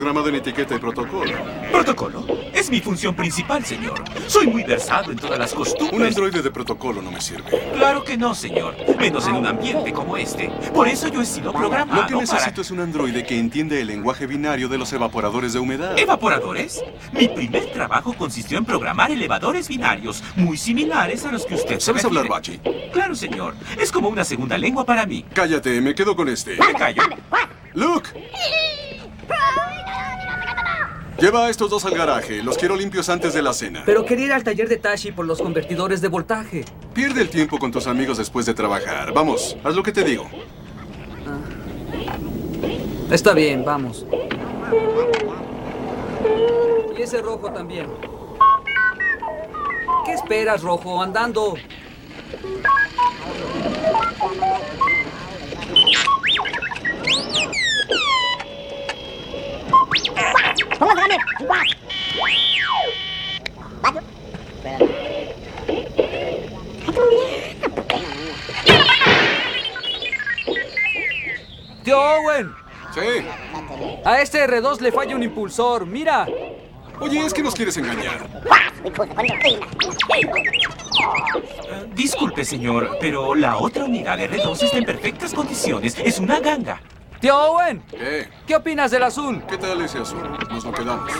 Programado en etiqueta y protocolo. ¿Protocolo? Es mi función principal, señor. Soy muy versado en todas las costumbres. Un androide de protocolo no me sirve. Claro que no, señor. Menos en un ambiente como este. Por eso yo he sido programado Lo que necesito es un androide que entiende el lenguaje binario de los evaporadores de humedad. ¿Evaporadores? Mi primer trabajo consistió en programar elevadores binarios, muy similares a los que usted ¿Sabes se hablar refiere. bachi? Claro, señor. Es como una segunda lengua para mí. Cállate, me quedo con este. Me callo. ¡Luke! Lleva a estos dos al garaje. Los quiero limpios antes de la cena. Pero quería ir al taller de Tashi por los convertidores de voltaje. Pierde el tiempo con tus amigos después de trabajar. Vamos, haz lo que te digo. Está bien, vamos. Y ese rojo también. ¿Qué esperas, rojo? Andando. ¡Tío Owen! Sí. A este R2 le falla un impulsor, mira. Oye, es que nos quieres engañar. Disculpe, señor, pero la otra unidad R2 está en perfectas condiciones. Es una ganga. ¡Tío Owen! ¿Qué opinas del azul? ¿Qué tal ese azul? Nos lo quedamos.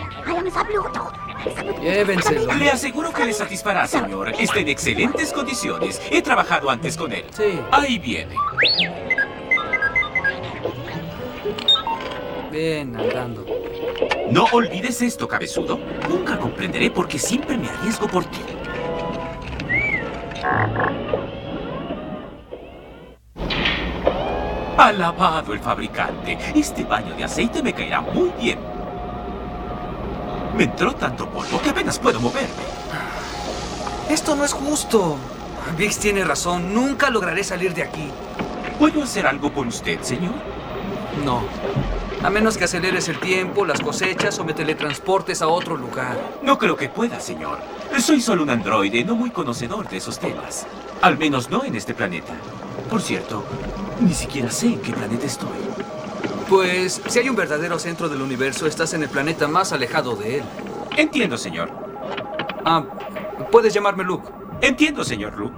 Llévenselo. Le aseguro que le satisfará, señor. Está en excelentes condiciones. He trabajado antes con él. Sí. Ahí viene. Bien, andando. No olvides esto, cabezudo. Nunca comprenderé por qué siempre me arriesgo por ti. Alabado el fabricante. Este baño de aceite me caerá muy bien. Me entró tanto polvo que apenas puedo moverme. Esto no es justo. Vix tiene razón. Nunca lograré salir de aquí. ¿Puedo hacer algo por usted, señor? No. A menos que aceleres el tiempo, las cosechas o me teletransportes a otro lugar. No creo que pueda, señor. Soy solo un androide, no muy conocedor de esos temas. Al menos no en este planeta. Por cierto, ni siquiera sé en qué planeta estoy. Pues, si hay un verdadero centro del universo, estás en el planeta más alejado de él. Entiendo, señor. Puedes llamarme Luke. Entiendo, señor Luke.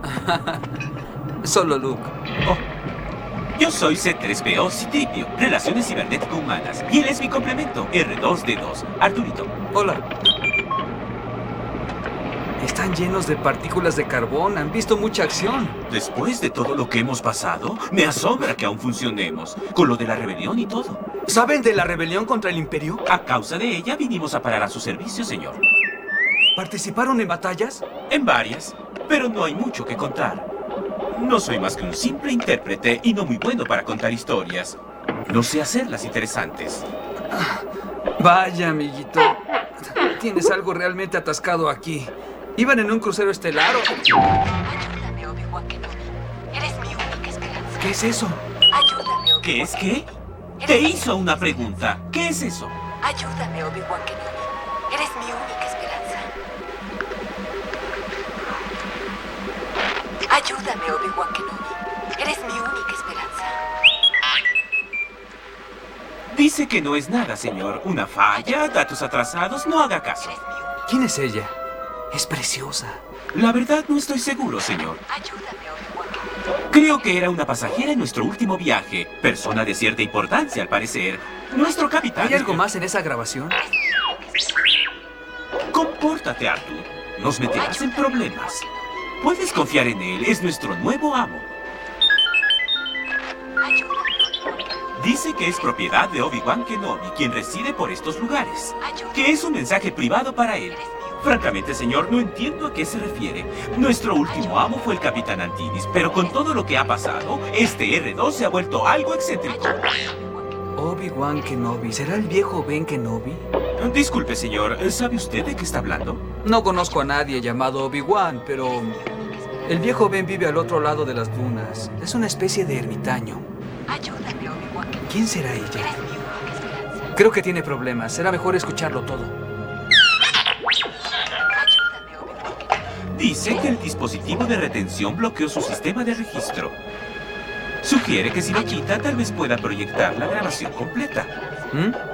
Solo Luke. Oh. Yo soy C3PO Citripio, Relaciones Cibernético-Humanas. Y él es mi complemento, R2D2, Arturito. Hola. Están llenos de partículas de carbón. Han visto mucha acción. Después de todo lo que hemos pasado, me asombra que aún funcionemos, con lo de la rebelión y todo. ¿Saben de la rebelión contra el Imperio? A causa de ella vinimos a parar a su servicio, señor. ¿Participaron en batallas? En varias, pero no hay mucho que contar. No soy más que un simple intérprete y no muy bueno para contar historias. No sé hacerlas interesantes. Vaya, amiguito. Tienes algo realmente atascado aquí. ¿Iban en un crucero estelar o...? Ayúdame, Obi-Wan Kenobi. Eres mi única esperanza. ¿Qué es eso? Ayúdame, Obi-Wan. ¿Qué es qué? Te hizo una pregunta. ¿Qué es eso? Ayúdame, Obi-Wan Kenobi. Eres mi única esperanza. Ayúdame, Obi-Wan Kenobi. Eres mi única esperanza. Dice que no es nada, señor. Una falla, datos atrasados, no haga caso. Eres mi única. ¿Quién es ella? Es preciosa. La verdad no estoy seguro, señor. Ayúdame, Obi-Wan Kenobi. Creo que era una pasajera en nuestro último viaje. Persona de cierta importancia, al parecer. Nuestro capitán... ¿Hay algo más en esa grabación? Compórtate, Arthur. Nos meterás en problemas. Puedes confiar en él. Es nuestro nuevo amo. Ayúdame, Obi-Wan Kenobi. Dice que es propiedad de Obi-Wan Kenobi, quien reside por estos lugares. Ayúdame. Que es un mensaje privado para él. Francamente, señor, no entiendo a qué se refiere. Nuestro último amo fue el Capitán Antilles, pero con todo lo que ha pasado, este R2 se ha vuelto algo excéntrico. Obi-Wan Kenobi. ¿Será el viejo Ben Kenobi? Disculpe, señor, ¿sabe usted de qué está hablando? No conozco a nadie llamado Obi-Wan, pero... el viejo Ben vive al otro lado de las dunas. Es una especie de ermitaño. Ayúdame, Obi-Wan Kenobi. ¿Quién será Eres ella? mi única esperanza. Creo que tiene problemas. Será mejor escucharlo todo. Ayúdame, Obi-Wan Kenobi. Dice que el dispositivo de retención bloqueó su sistema de registro. Sugiere que si lo quita, tal vez pueda proyectar la grabación completa. ¿Mm?